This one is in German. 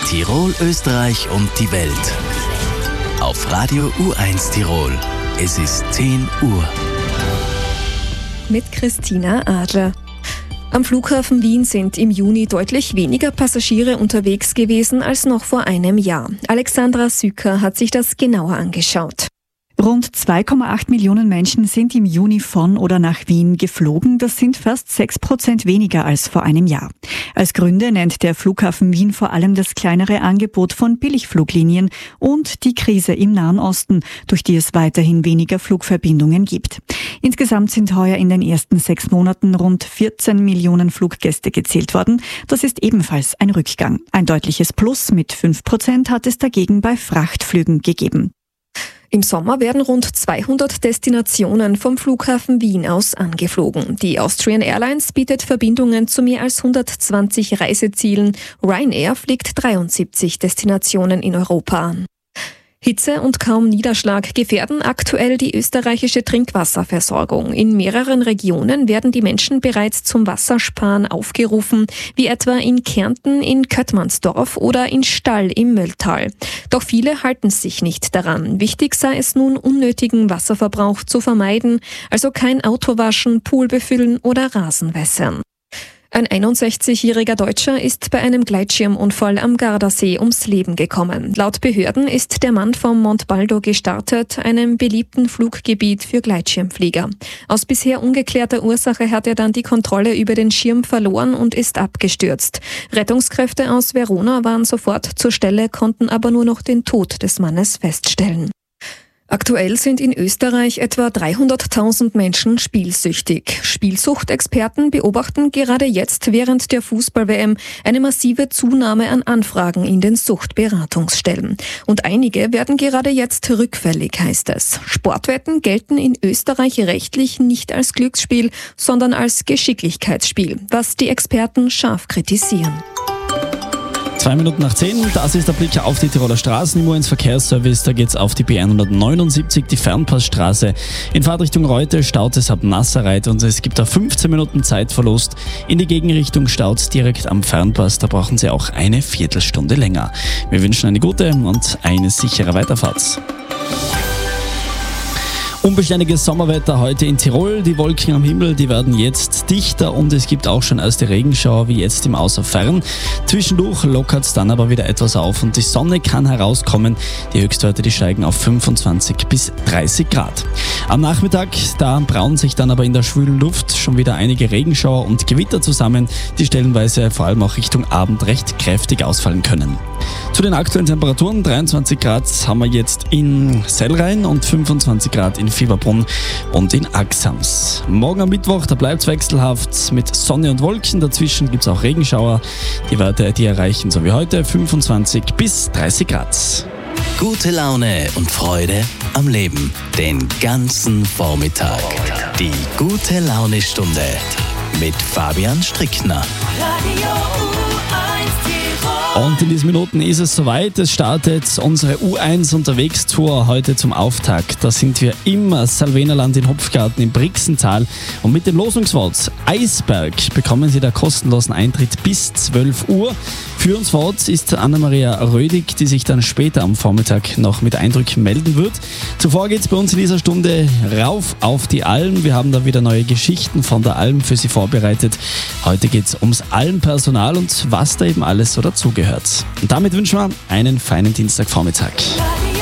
Tirol, Österreich und die Welt. Auf Radio U1 Tirol. Es ist 10 Uhr. Mit Christina Adler. Am Flughafen Wien sind im Juni deutlich weniger Passagiere unterwegs gewesen als noch vor einem Jahr. Alexandra Süker hat sich das genauer angeschaut. Rund 2,8 Millionen Menschen sind im Juni von oder nach Wien geflogen. Das sind fast 6% weniger als vor einem Jahr. Als Gründe nennt der Flughafen Wien vor allem das kleinere Angebot von Billigfluglinien und die Krise im Nahen Osten, durch die es weiterhin weniger Flugverbindungen gibt. Insgesamt sind heuer in den ersten 6 Monaten rund 14 Millionen Fluggäste gezählt worden. Das ist ebenfalls ein Rückgang. Ein deutliches Plus mit 5% hat es dagegen bei Frachtflügen gegeben. Im Sommer werden rund 200 Destinationen vom Flughafen Wien aus angeflogen. Die Austrian Airlines bietet Verbindungen zu mehr als 120 Reisezielen. Ryanair fliegt 73 Destinationen in Europa an. Hitze und kaum Niederschlag gefährden aktuell die österreichische Trinkwasserversorgung. In mehreren Regionen werden die Menschen bereits zum Wassersparen aufgerufen, wie etwa in Kärnten, in Köttmannsdorf oder in Stall im Mölltal. Doch viele halten sich nicht daran. Wichtig sei es nun, unnötigen Wasserverbrauch zu vermeiden, also kein Auto waschen, Pool befüllen oder Rasen wässern. Ein 61-jähriger Deutscher ist bei einem Gleitschirmunfall am Gardasee ums Leben gekommen. Laut Behörden ist der Mann vom Monte Baldo gestartet, einem beliebten Fluggebiet für Gleitschirmflieger. Aus bisher ungeklärter Ursache hat er dann die Kontrolle über den Schirm verloren und ist abgestürzt. Rettungskräfte aus Verona waren sofort zur Stelle, konnten aber nur noch den Tod des Mannes feststellen. Aktuell sind in Österreich etwa 300.000 Menschen spielsüchtig. Spielsuchtexperten beobachten gerade jetzt während der Fußball-WM eine massive Zunahme an Anfragen in den Suchtberatungsstellen. Und einige werden gerade jetzt rückfällig, heißt es. Sportwetten gelten in Österreich rechtlich nicht als Glücksspiel, sondern als Geschicklichkeitsspiel, was die Experten scharf kritisieren. 2 Minuten nach 10, das ist der Blick auf die Tiroler Straßen. Im U1-Verkehrsservice, da geht's auf die B179, die Fernpassstraße. In Fahrtrichtung Reute staut es ab Nasserreit und es gibt da 15 Minuten Zeitverlust. In die Gegenrichtung staut direkt am Fernpass, da brauchen Sie auch eine Viertelstunde länger. Wir wünschen eine gute und eine sichere Weiterfahrt. Unbeständiges Sommerwetter heute in Tirol. Die Wolken am Himmel, die werden jetzt dichter und es gibt auch schon erste Regenschauer, wie jetzt im Außerfern. Zwischendurch lockert es dann aber wieder etwas auf und die Sonne kann herauskommen. Die Höchstwerte, die steigen auf 25 bis 30 Grad. Am Nachmittag, da brauen sich dann aber in der schwülen Luft schon wieder einige Regenschauer und Gewitter zusammen, die stellenweise vor allem auch Richtung Abend recht kräftig ausfallen können. Zu den aktuellen Temperaturen, 23 Grad haben wir jetzt in Sellrhein und 25 Grad in Fieberbrunn und in Axams. Morgen am Mittwoch, da bleibt es wechselhaft mit Sonne und Wolken. Dazwischen gibt es auch Regenschauer. Die Werte, die erreichen so wie heute 25 bis 30 Grad. Gute Laune und Freude am Leben. Den ganzen Vormittag. Die gute Laune-Stunde mit Fabian Strickner. Und in diesen Minuten ist es soweit. Es startet unsere U1 Unterwegs-Tour heute zum Auftakt. Da sind wir im Salvenerland in Hopfgarten im Brixental. Und mit dem Losungswort Eisberg bekommen Sie da kostenlosen Eintritt bis 12 Uhr. Für uns vor Ort ist Anna-Maria Rödig, die sich dann später am Vormittag noch mit Eindrücken melden wird. Zuvor geht es bei uns in dieser Stunde rauf auf die Alm. Wir haben da wieder neue Geschichten von der Alm für Sie vorbereitet. Heute geht es ums Almpersonal und was da eben alles so dazugehört. Und damit wünschen wir einen feinen Dienstagvormittag.